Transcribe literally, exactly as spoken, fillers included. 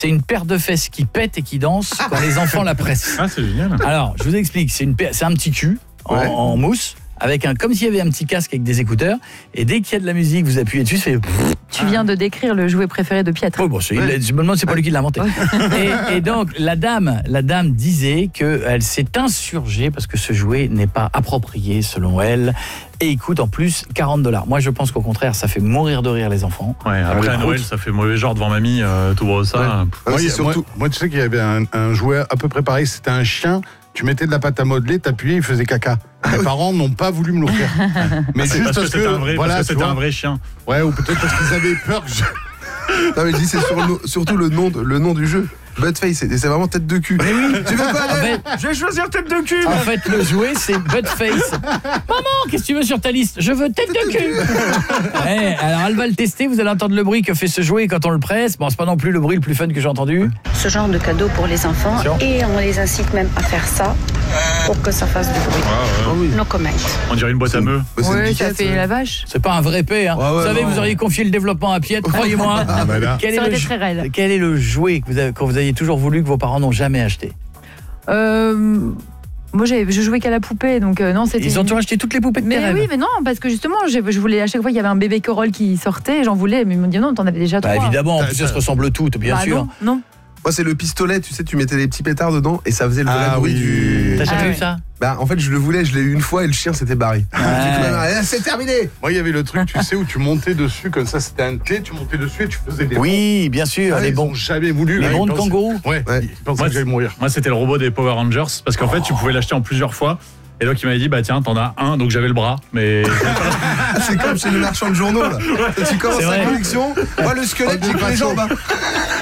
C'est une paire de fesses qui pète et qui danse quand les enfants la pressent. Ah, c'est génial. Alors, je vous explique, c'est, une paire, c'est un petit cul en, Ouais. en mousse, avec un, comme s'il y avait un petit casque avec des écouteurs, et dès qu'il y a de la musique, vous appuyez dessus, ça fait... Tu viens de décrire le jouet préféré de Pietre. Oh, bon, c'est, il l'a- je me demande si c'est pas lui qui l'a inventé. Et, et donc, la dame, la dame disait qu'elle s'est insurgée parce que ce jouet n'est pas approprié, selon elle, et il coûte en plus quarante dollars. Moi, je pense qu'au contraire, ça fait mourir de rire les enfants. Ouais, après à Ah, Noël, oui. ça fait mauvais genre devant mamie, euh, tout beau ça. Ouais. Moi, Ah, c'est il- surtout... moi, moi, tu sais qu'il y avait un, un jouet à peu près pareil, c'était un chien, tu mettais de la pâte à modeler, t'appuyais, il faisait caca. Mes parents n'ont pas voulu me l'offrir. Mais C'est juste parce que c'était un vrai, voilà, parce que tu c'était vois. un vrai chien. Ouais, ou peut-être parce qu'ils avaient peur que je... Non mais je dis c'est sur le- surtout le nom, de- le nom du jeu. Buttface, c'est c'est vraiment tête de cul. Mais oui. Tu veux quoi En aller fait, Je vais choisir tête de cul. en fait, le jouet, c'est Buttface. Maman, qu'est-ce que tu veux sur ta liste? Je veux tête de cul. Ouais, alors, elle va le tester. Vous allez entendre le bruit que fait ce jouet quand on le presse. Bon, c'est pas non plus le bruit le plus fun que j'ai entendu. Ce genre de cadeau pour les enfants Attention. et on les incite même à faire ça pour que ça fasse du bruit. Ah oui. No comment. On dirait une boîte à meux. Bah, c'est une Ouais, ça biquette, fait ouais. la vache. C'est pas un vrai P, hein. Ouais, ouais, vous savez, non. vous auriez confié le développement à Pietre, croyez-moi. Ah, bah là. Quel Ça est, aurait le, été très raide. quel est le jouet que vous, avez, que vous aviez toujours voulu que vos parents n'ont jamais acheté? Euh, moi, j'ai, je jouais qu'à la poupée, donc euh, non, c'était. Ils ont toujours acheté toutes les poupées de tes Mais rêves. oui, mais non, parce que justement, j'ai- je voulais à chaque fois il y avait un bébé Corolle qui sortait, j'en voulais, mais ils m'ont dit non, t'en avais déjà Bah, trois. évidemment, en T'as- plus, ça t'as- se ressemble toutes, bien Bah, sûr. Non, non. Moi c'est le pistolet, tu sais, tu mettais les petits pétards dedans et ça faisait le vrai Ah bruit oui. du. T'as jamais Ah eu ouais. ça? Bah en fait je le voulais, je l'ai eu une fois et le chien s'était barré. J'ai dit, Ah, c'est terminé. Moi, il y avait le truc, tu sais, où tu montais dessus, comme ça, c'était un clé, tu montais dessus et tu faisais des Oui, bien sûr, Ah, les ils bons. ont jamais voulu. Les Ouais, bons ils de pensaient- kangourou. Ouais, Ouais. ils pensaient Moi, que j'allais mourir. Moi, c'était le robot des Power Rangers parce qu'en fait, tu pouvais l'acheter en plusieurs fois. Et donc, il m'avait dit, bah tiens, t'en as un, donc j'avais le bras. Mais Ah, c'est comme chez le marchand de journaux là. Tu commences C'est la vrai. collection, moi le squelette j'ai que les jambes. hein.